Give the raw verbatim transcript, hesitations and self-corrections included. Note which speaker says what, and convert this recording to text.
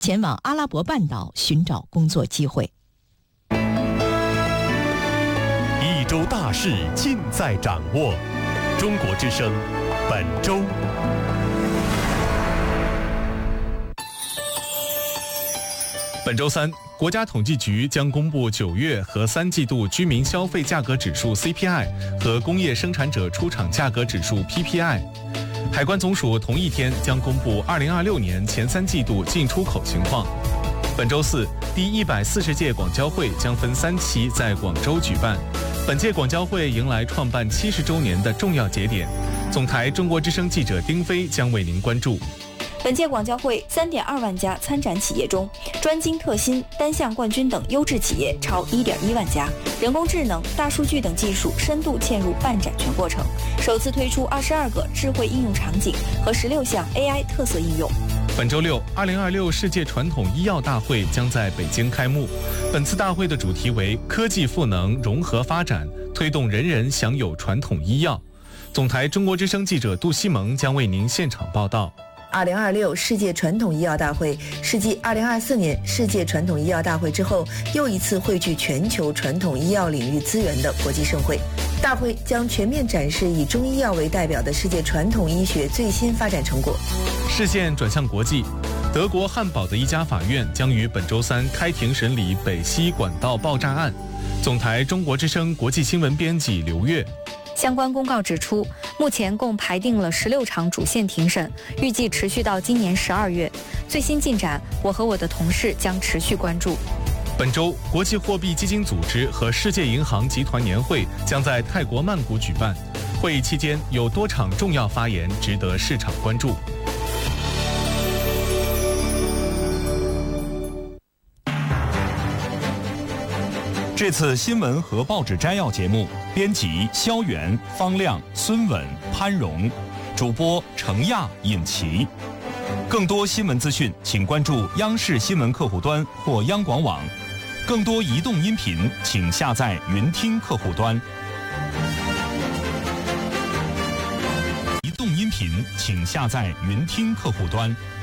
Speaker 1: 前往阿拉伯半岛寻找工作机会。
Speaker 2: 一周大事尽在掌握，中国之声本周。本周三，国家统计局将公布九月和三季度居民消费价格指数 C P I 和工业生产者出厂价格指数 P P I。海关总署同一天将公布二零二六年前三季度进出口情况。本周四，第一百四十届广交会将分三期在广州举办。本届广交会迎来创办七十周年的重要节点。总台中国之声记者丁飞将为您关注。
Speaker 3: 本届广交会 三点二万家参展企业中，专精特新、单项冠军等优质企业超 一点一万家，人工智能、大数据等技术深度嵌入办展全过程，首次推出二十二个智慧应用场景和十六项 A I 特色应用。
Speaker 2: 本周六，二零二六世界传统医药大会将在北京开幕。本次大会的主题为科技赋能融合发展，推动人人享有传统医药。总台中国之声记者杜西蒙将为您现场报道。
Speaker 4: 二零二六世界传统医药大会是继二零二四年世界传统医药大会之后，又一次汇聚全球传统医药领域资源的国际盛会。大会将全面展示以中医药为代表的世界传统医学最新发展成果。
Speaker 2: 视线转向国际，德国汉堡的一家法院将于本周三开庭审理北溪管道爆炸案。总台中国之声国际新闻编辑刘月。
Speaker 5: 相关公告指出，目前共排定了十六场主线庭审，预计持续到今年十二月。最新进展，我和我的同事将持续关注。
Speaker 2: 本周，国际货币基金组织和世界银行集团年会将在泰国曼谷举办。会议期间有多场重要发言值得市场关注。
Speaker 6: 这次新闻和报纸摘要节目，编辑肖元、方亮、孙稳、潘荣，主播程亚、尹奇。更多新闻资讯，请关注央视新闻客户端或央广网。更多移动音频，请下载云听客户端。移动音频，请下载云听客户端。